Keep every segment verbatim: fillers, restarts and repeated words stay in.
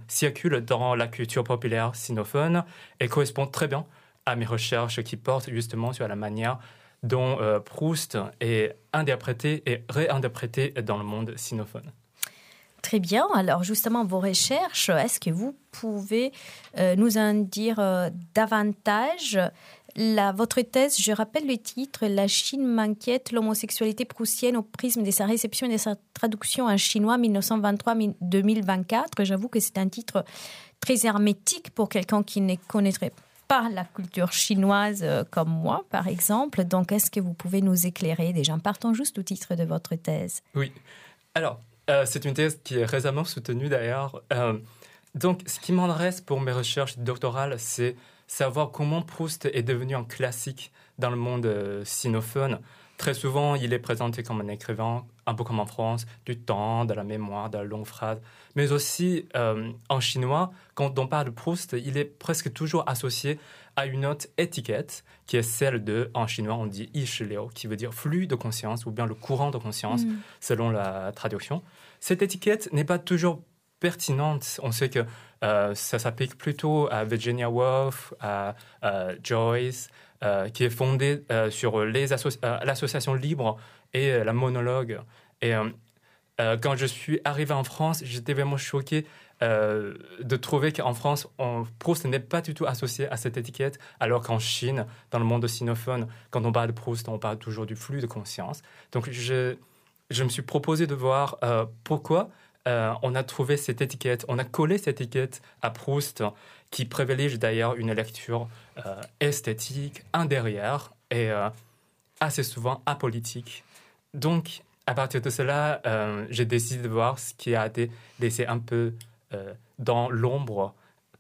circule dans la culture populaire sinophone et correspond très bien à mes recherches qui portent justement sur la manière dont euh, Proust est interprété et réinterprété dans le monde sinophone. Très bien. Alors justement, vos recherches, est-ce que vous pouvez euh, nous en dire euh, davantage? La, votre thèse, je rappelle le titre, « La Chine m'inquiète, l'homosexualité proustienne au prisme de sa réception et de sa traduction en chinois mille neuf cent vingt-trois à deux mille vingt-quatre ». J'avoue que c'est un titre très hermétique pour quelqu'un qui ne connaîtrait pas la culture chinoise euh, comme moi, par exemple. Donc, est-ce que vous pouvez nous éclairer déjà? Partons juste au titre de votre thèse. Oui. Alors, euh, c'est une thèse qui est récemment soutenue d'ailleurs. Euh, donc, ce qui m'intéresse pour mes recherches doctorales, c'est savoir comment Proust est devenu un classique dans le monde euh, sinophone. Très souvent, il est présenté comme un écrivain, un peu comme en France, du temps, de la mémoire, de la longue phrase. Mais aussi, euh, en chinois, quand on parle de Proust, il est presque toujours associé à une autre étiquette, qui est celle de, en chinois, on dit « yi shi liu », qui veut dire « flux de conscience » ou bien « le courant de conscience mmh. », selon la traduction. Cette étiquette n'est pas toujours pertinente. On sait que euh, ça s'applique plutôt à Virginia Woolf, à, à Joyce, euh, qui est fondée euh, sur les asso- euh, l'association libre et euh, la monologue. Et euh, euh, quand je suis arrivé en France, j'étais vraiment choqué euh, de trouver qu'en France, on, Proust n'est pas du tout associé à cette étiquette, alors qu'en Chine, dans le monde sinophone, quand on parle de Proust, on parle toujours du flux de conscience. Donc, je, je me suis proposé de voir euh, pourquoi Euh, on a trouvé cette étiquette, on a collé cette étiquette à Proust, qui privilégie d'ailleurs une lecture euh, esthétique, un derrière, et euh, assez souvent apolitique. Donc, à partir de cela, euh, j'ai décidé de voir ce qui a été laissé un peu euh, dans l'ombre,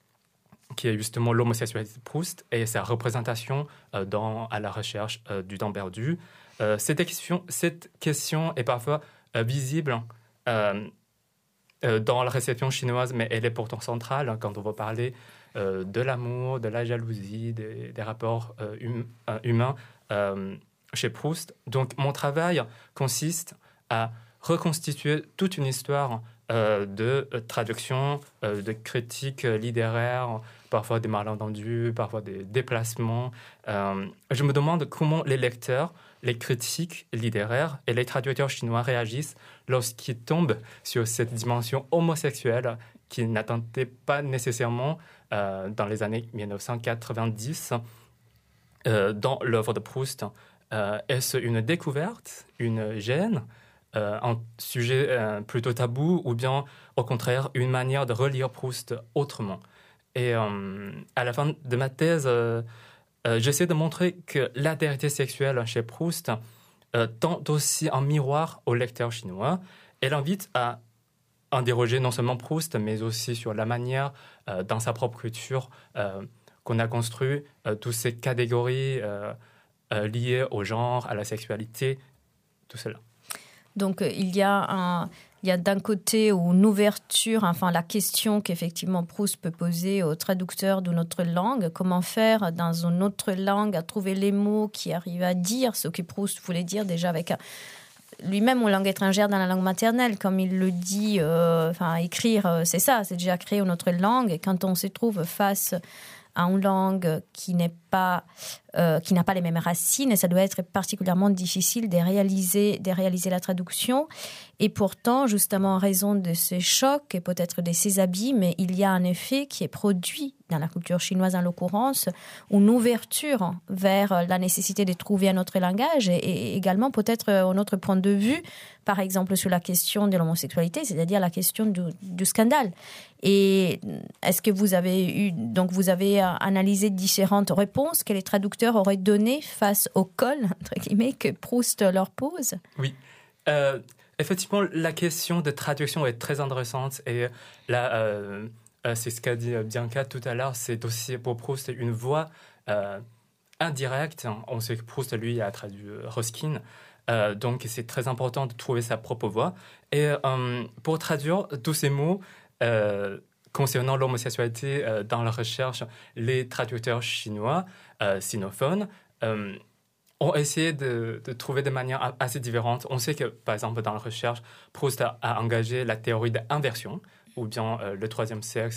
qui est justement l'homosexualité de Proust et sa représentation euh, dans, à la recherche euh, du temps perdu. Euh, cette, question, cette question est parfois euh, visible euh, Euh, dans la réception chinoise, mais elle est pourtant centrale hein, quand on va parler euh, de l'amour, de la jalousie, des, des rapports euh, hum, euh, humains euh, chez Proust. Donc, mon travail consiste à reconstituer toute une histoire euh, de euh, traduction, euh, de critique littéraire, parfois des malentendus, parfois des déplacements. Euh, je me demande comment les lecteurs, les critiques littéraires et les traducteurs chinois réagissent lorsqu'ils tombent sur cette dimension homosexuelle qu'ils n'attendaient pas nécessairement euh, dans les années dix-neuf cent quatre-vingt-dix euh, dans l'œuvre de Proust. Euh, est-ce une découverte, une gêne, euh, un sujet euh, plutôt tabou ou bien au contraire une manière de relire Proust autrement? Et euh, à la fin de ma thèse, euh, Euh, j'essaie de montrer que l'altérité sexuelle chez Proust euh, tend aussi un miroir au lecteur chinois. Elle invite à interroger non seulement Proust, mais aussi sur la manière, euh, dans sa propre culture, euh, qu'on a construit euh, toutes ces catégories euh, euh, liées au genre, à la sexualité, tout cela. Donc, euh, il y a un... Il y a d'un côté une ouverture, enfin la question qu'effectivement Proust peut poser aux traducteurs de notre langue, comment faire dans une autre langue à trouver les mots qui arrivent à dire ce que Proust voulait dire déjà avec un, lui-même une langue étrangère dans la langue maternelle, comme il le dit, euh, enfin écrire, euh, c'est ça, c'est déjà créer une autre langue. Et quand on se trouve face à une langue qui n'est pas, euh, qui n'a pas les mêmes racines, ça doit être particulièrement difficile de réaliser, de réaliser la traduction. Et pourtant, justement, en raison de ces chocs et peut-être de ces abîmes, il y a un effet qui est produit dans la culture chinoise en l'occurrence, une ouverture vers la nécessité de trouver un autre langage et, et également peut-être un autre point de vue, par exemple sur la question de l'homosexualité, c'est-à-dire la question du, du scandale. Et est-ce que vous avez eu, donc vous avez analysé différentes réponses que les traducteurs auraient données face au col, entre guillemets, que Proust leur pose? Oui. Euh, effectivement, la question de traduction est très intéressante et là, euh, euh, c'est ce qu'a dit Bianca tout à l'heure, c'est aussi pour Proust une voix euh, indirecte. On sait que Proust, lui, a traduit Ruskin, euh, donc c'est très important de trouver sa propre voix. Et euh, pour traduire tous ces mots, euh, concernant l'homosexualité euh, dans la recherche, les traducteurs chinois euh, sinophones euh, ont essayé de, de trouver des manières assez différentes. On sait que, par exemple, dans la recherche, Proust a, a engagé la théorie d'inversion, ou bien euh, le troisième sexe